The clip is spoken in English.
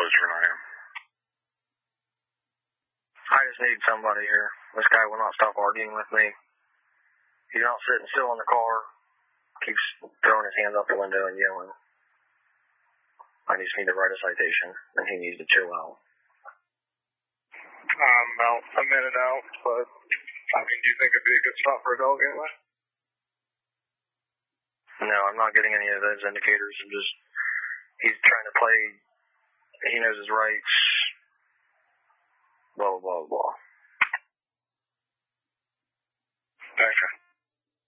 closer than I am. I just need somebody here. This guy will not stop arguing with me. He's not sitting still in the car. Keeps throwing his hands out the window and yelling. I just need to write a citation, and he needs to chill out. I'm about a minute out, but I mean, do you think it'd be a good spot for a dog anyway? No, I'm not getting any of those indicators. He's trying to play. He knows his rights. Blah, blah, blah, blah.